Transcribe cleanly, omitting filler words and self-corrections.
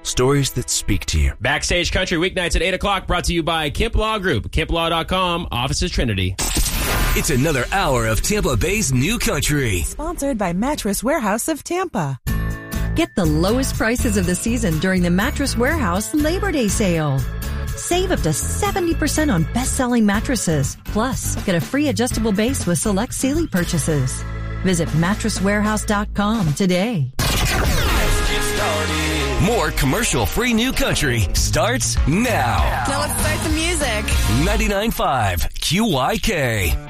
Stories that speak to you. Backstage Country weeknights at 8 o'clock, brought to you by Kemp Law Group. KempLaw.com, offices Trinity. It's another hour of Tampa Bay's New Country. Sponsored by Mattress Warehouse of Tampa. Get the lowest prices of the season during the Mattress Warehouse Labor Day sale. Save up to 70% on best-selling mattresses. Plus, get a free adjustable base with select Sealy purchases. Visit mattresswarehouse.com today. More commercial-free New Country starts now. Now let's start the music. 99.5 QYK.